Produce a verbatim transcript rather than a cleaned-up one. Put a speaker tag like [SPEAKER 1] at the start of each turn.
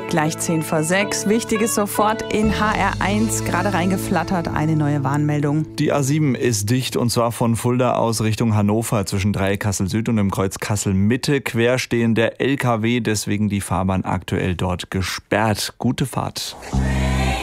[SPEAKER 1] Gleich zehn vor sechs. Wichtiges sofort in H R eins. Gerade reingeflattert eine neue Warnmeldung.
[SPEAKER 2] Die A sieben ist dicht und zwar von Fulda aus Richtung Hannover zwischen Dreieck Kassel Süd und dem Kreuz Kassel Mitte. Quer stehen der L K W, deswegen die Fahrbahn aktuell dort gesperrt. Gute Fahrt.